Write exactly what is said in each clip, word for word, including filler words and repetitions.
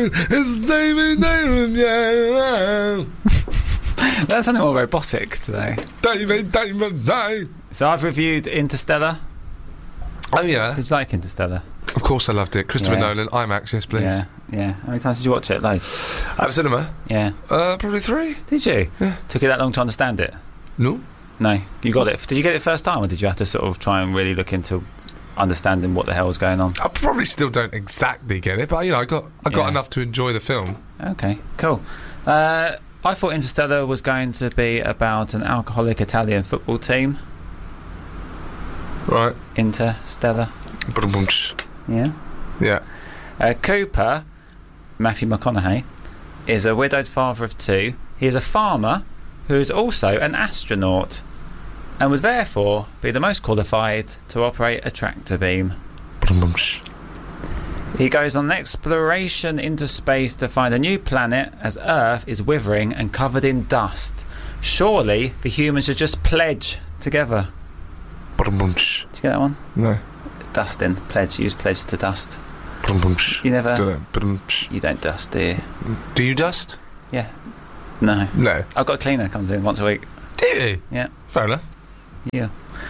It's David, David, yeah. That's something more robotic today. David, David, David. So I've reviewed Interstellar. Oh, yeah. Did you like Interstellar? Of course I loved it. Christopher Yeah. Nolan, IMAX, yes, please. Yeah, yeah. How many times did you watch it? Loads. At the cinema? Yeah. Uh, probably three. Did you? Yeah. Took you that long to understand it? No. No. You got it. Did you get it first time, or did you have to sort of try and really look into understanding what the hell was going on? I probably still don't exactly get it, but, you know, I got I got Yeah. enough to enjoy the film. Okay, cool. Uh, I thought Interstellar was going to be about an alcoholic Italian football team. Right. Interstellar. Ba-dum-bum-tsh. Yeah. Yeah. Uh, Cooper, Matthew McConaughey, is a widowed father of two. He is a farmer who is also an astronaut and would therefore be the most qualified to operate a tractor beam. Ba-dum-bum-tsh. He goes on an exploration into space to find a new planet as Earth is withering and covered in dust. Surely the humans should just pledge together. Ba-dum-bum-tsh. Did you get that one? No. Dusting. Pledge. Use pledge to dust. Ba-dum-bum-tsh. You never... Dunno. Ba-dum-tsh. You don't dust, do you? Do you dust? Yeah. No. No. I've got a cleaner comes in once a week. Do you? Yeah. Fair enough. Yeah.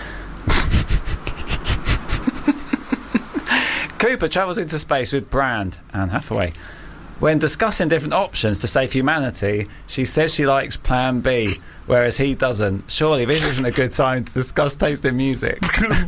Cooper travels into space with Brand, Anne Hathaway. When discussing different options to save humanity, she says she likes Plan B, whereas he doesn't. Surely this isn't a good time to discuss taste in music.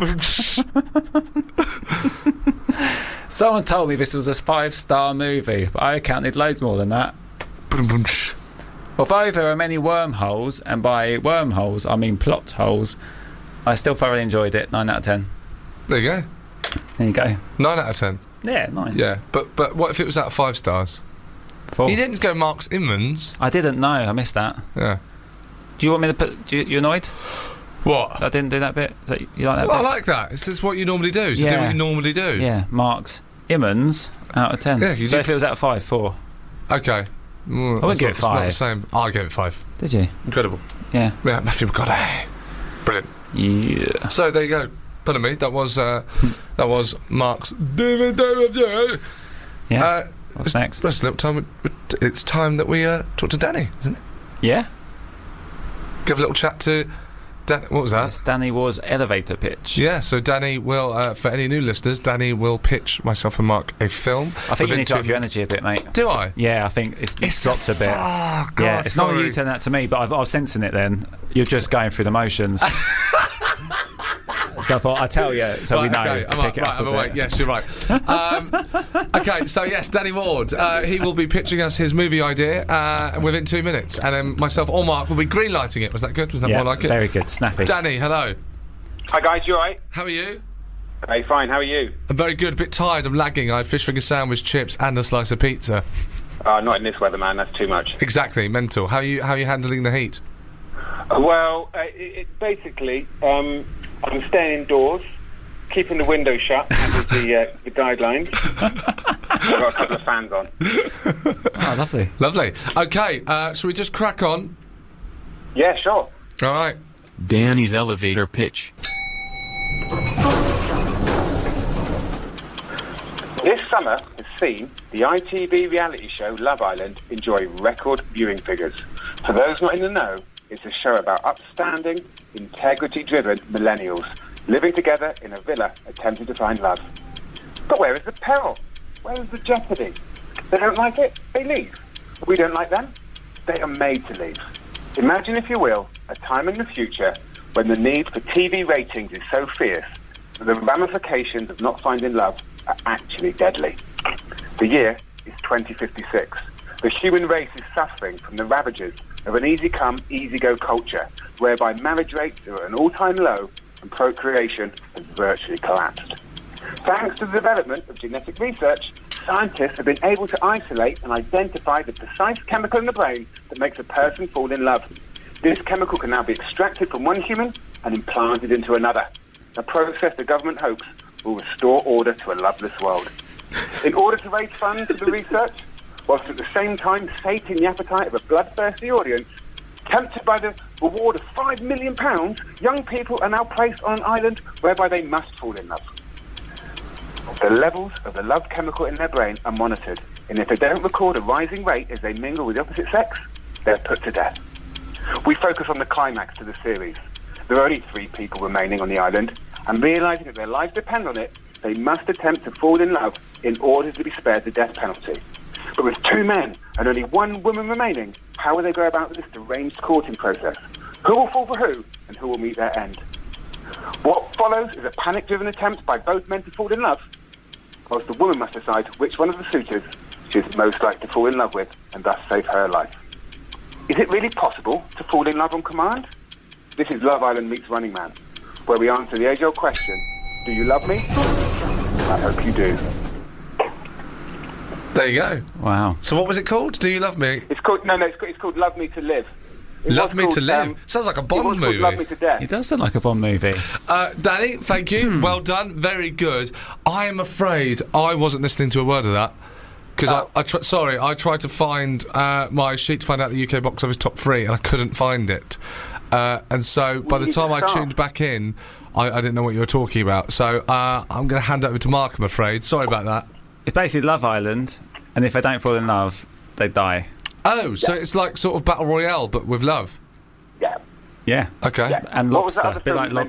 Someone told me this was a five-star movie, but I counted loads more than that. Although there are many wormholes, and by wormholes I mean plot holes, I still thoroughly enjoyed it. nine out of ten. There you go. There you go. nine out of ten. Yeah, nine. Yeah. But but what if it was out of five stars? Four. You didn't go Marks Inman's. I didn't know. I missed that. Yeah. Do you want me to put... Do you, you annoyed? What? I didn't do that bit? Is that, you like that Well, I bit? like that. It's just what you normally do. So Yeah. do what you normally do. Yeah, Marks Immons out of ten. Yeah, you so did- if it was out of five, four. Okay. Mm, I wouldn't that's give not- it it's not five. the same. I'll give it five. Did you? Incredible. Yeah. Yeah, Matthew McConaughey. Brilliant. Yeah. So there you go. Pardon me. That was uh, that was Mark's. David, David, yeah. Yeah. Uh, What's next? That's a little time. It's time that we uh, talk to Danny, isn't it? Yeah. Give a little chat to Danny. What was that? It's Danny Ward's elevator pitch. Yeah. So Danny will, uh, for any new listeners, Danny will pitch myself and Mark a film. I think you within need to up two- your energy a bit, mate. Do I? Yeah, I think it's, it's dropped a bit. Oh, God, yeah, it's not sorry. you telling that to me, but I've, I was sensing it then. You're just going through the motions. So I thought I'd tell you so we Right, know okay, to I'm pick it right, up I'm a awake. bit. Yes, you're right. Um, okay, so yes, Danny Ward. Uh, he will be pitching us his movie idea uh, within two minutes, and then myself or Mark will be greenlighting it. Was that good? Was that Yeah, more like it? very good. Snappy. Danny, hello. Hi guys, you alright? How are you? Hey, fine, how are you? I'm very good. A bit tired. I'm lagging. I had fish finger sandwich, chips, and a slice of pizza. Uh, not in this weather, man, that's too much. Exactly. Mental. How are you? How are you handling the heat? Uh, well, uh, it, it basically, um, I'm staying indoors, keeping the window shut, as is the, uh, the guidelines. I've got a couple of fans on. Oh, lovely. Lovely. Okay. Uh, shall we just crack on? Yeah, sure. All right. Danny's elevator pitch. This summer has seen the I T V reality show Love Island enjoy record viewing figures. For those not in the know, it's a show about upstanding, integrity-driven millennials living together in a villa attempting to find love. But where is the peril? Where is the jeopardy? They don't like it, they leave. We don't like them, they are made to leave. Imagine, if you will, a time in the future when the need for T V ratings is so fierce that the ramifications of not finding love are actually deadly. The year is twenty fifty-six. The human race is suffering from the ravages of an easy-come, easy-go culture, whereby marriage rates are at an all-time low and procreation has virtually collapsed. Thanks to the development of genetic research, scientists have been able to isolate and identify the precise chemical in the brain that makes a person fall in love. This chemical can now be extracted from one human and implanted into another, a process the government hopes will restore order to a loveless world. In order to raise funds for the research, whilst at the same time sating the appetite of a bloodthirsty audience, tempted by the reward of five million pounds, young people are now placed on an island whereby they must fall in love. The levels of the love chemical in their brain are monitored, and if they don't record a rising rate as they mingle with the opposite sex, they're put to death. We focus on the climax to the series. There are only three people remaining on the island, and realising that their lives depend on it, they must attempt to fall in love in order to be spared the death penalty. But with two men and only one woman remaining, how will they go about this deranged courting process? Who will fall for who, and who will meet their end? What follows is a panic-driven attempt by both men to fall in love, whilst the woman must decide which one of the suitors she is most likely to fall in love with, and thus save her life. Is it really possible to fall in love on command? This is Love Island meets Running Man, where we answer the age-old question, do you love me? I hope you do. There you go. Wow. So what was it called? Do You Love Me? It's called, no, no, it's called, it's called Love Me to Live. It Love was Me called, to Live? um, Sounds like a it Bond was called movie. Love Me to Death. It does sound like a Bond movie. Uh, Danny, thank you. Hmm. Well done. Very good. I am afraid I wasn't listening to a word of that. Because Oh. I, I tr- sorry, I tried to find uh, my sheet to find out the U K box office top three, and I couldn't find it. Uh, and so by the you time I start. tuned back in, I, I didn't know what you were talking about. So uh, I'm going to hand over to Mark, I'm afraid. Sorry about that. It's basically Love Island, and if they don't fall in love, they die. Oh, so it's like sort of Battle Royale, but with love. Yeah. Yeah. Okay. Yeah. And What was that Lobster, other a bit film like you